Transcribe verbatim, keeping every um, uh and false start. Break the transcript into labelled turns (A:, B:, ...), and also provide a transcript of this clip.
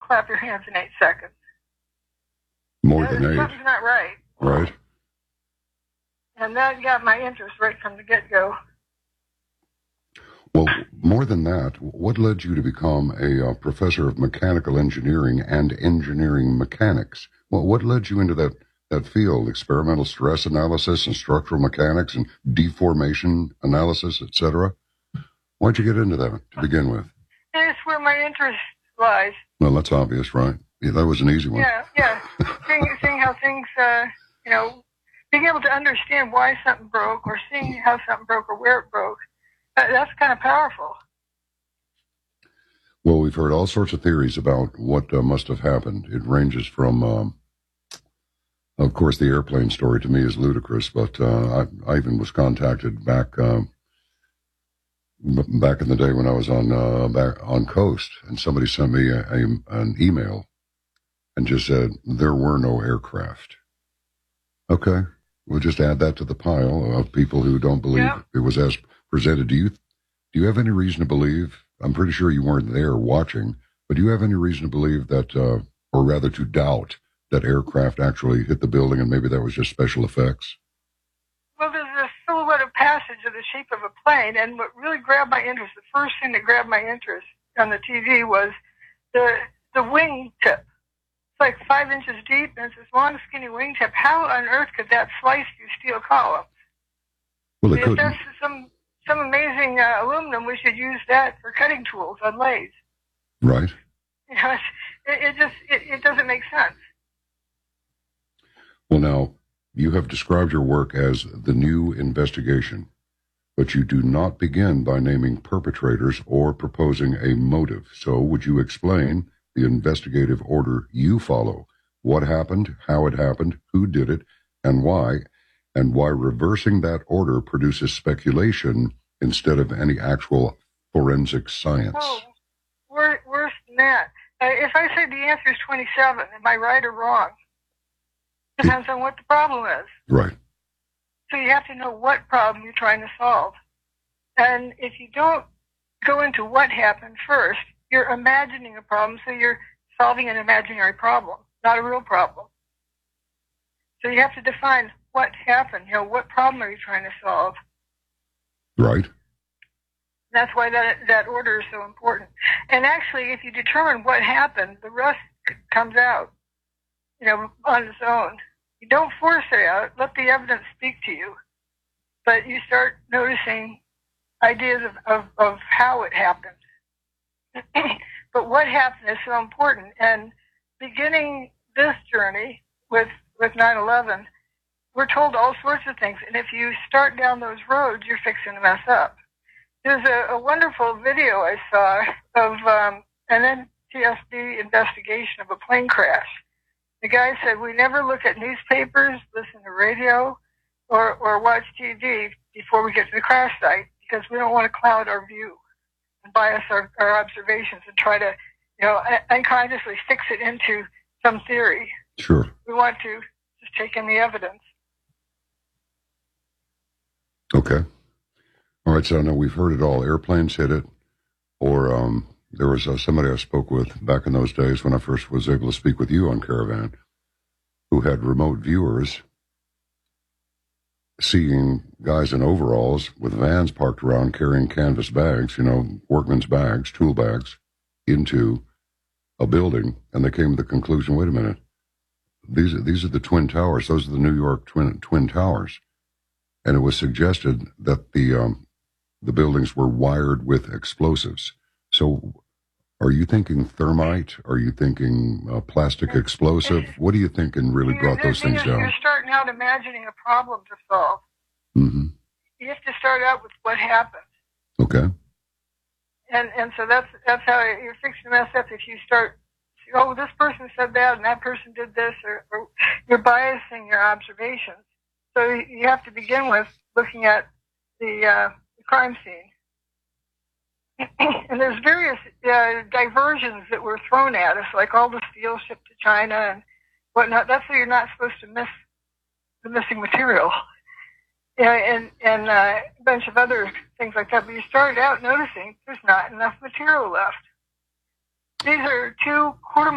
A: clap your hands in eight seconds.
B: More
A: uh,
B: than eight.
A: Something's not right.
B: Right.
A: And that got my interest right from the get-go.
B: Well, more than that, what led you to become a uh, professor of mechanical engineering and engineering mechanics? Well, what led you into that, that field, experimental stress analysis and structural mechanics and deformation analysis, et cetera? Why'd you get into that to begin with?
A: That's where my interest lies.
B: Well, that's obvious, right? Yeah, that was an easy one.
A: Yeah, yeah. seeing, seeing how things, uh, you know, being able to understand why something broke or seeing how something broke or where it broke, that, that's kind of powerful.
B: Well, we've heard all sorts of theories about what uh, must have happened. It ranges from, um, of course, the airplane story to me is ludicrous, but uh, I, I even was contacted back uh, back in the day when I was on uh, back on Coast, and somebody sent me a, a, an email and just said there were no aircraft. Okay, we'll just add that to the pile of people who don't believe
A: yeah.
B: it was as presented. Do you do you have any reason to believe? I'm pretty sure you weren't there watching, but do you have any reason to believe that, uh, or rather to doubt, that aircraft actually hit the building and maybe that was just special effects?
A: Well, there's a silhouette of passage of the shape of a plane, and what really grabbed my interest, the first thing that grabbed my interest on the T V was the the wing tip. It's like five inches deep, and it's this long, skinny wingtip. How on earth could that slice through steel columns?
B: Well, it
A: if
B: could.
A: That's some some amazing uh, aluminum, we should use that for cutting tools on lathes.
B: Right.
A: You know, it's, it, it just it, it doesn't make sense.
B: Well, now, you have described your work as the new investigation, but you do not begin by naming perpetrators or proposing a motive. So would you explain the investigative order you follow? What happened, how it happened, who did it, and why, and why reversing that order produces speculation instead of any actual forensic science?
A: Oh, worse, worse than that. Uh, if I say the answer is twenty-seven, am I right or wrong? Depends on what the problem is.
B: Right.
A: So you have to know what problem you're trying to solve. And if you don't go into what happened first, you're imagining a problem, so you're solving an imaginary problem, not a real problem. So you have to define what happened. You know, what problem are you trying to solve?
B: Right.
A: That's why that that order is so important. And actually, if you determine what happened, the rest comes out, you know, on its own. You don't force it out. Let the evidence speak to you. But you start noticing ideas of, of, of how it happened. But what happened is so important. And beginning this journey with, with nine eleven, we're told all sorts of things. And if you start down those roads, you're fixing to mess up. There's a, a wonderful video I saw of um, an N T S B investigation of a plane crash. The guy said, we never look at newspapers, listen to radio, or, or watch T V before we get to the crash site because we don't want to cloud our view and bias our, our observations and try to, you know, unconsciously fix it into some theory.
B: Sure.
A: We want to just take in the evidence.
B: Okay. All right, so now we've heard it all. Airplanes hit it, or um, there was uh, somebody I spoke with back in those days when I first was able to speak with you on Caravan, who had remote viewers seeing guys in overalls with vans parked around carrying canvas bags, you know, workman's bags, tool bags, into a building, and they came to the conclusion, wait a minute, these are, these are the Twin Towers. Those are the New York Twin, Twin Towers. And it was suggested that the um, the buildings were wired with explosives. So are you thinking thermite? Are you thinking uh, plastic explosive? What do you think and really brought those things down?
A: You're starting out imagining a problem to solve.
B: Mm-hmm.
A: You have to start out with what happened.
B: Okay.
A: And and so that's that's how you're fixing to mess up if you start, oh, this person said that and that person did this, or, or you're biasing your observations. So you have to begin with looking at the, uh, the crime scene. And there's various uh, diversions that were thrown at us, like all the steel shipped to China and whatnot. That's where you're not supposed to miss the missing material. Yeah, and and uh, a bunch of other things like that. But you started out noticing there's not enough material left. These are two quarter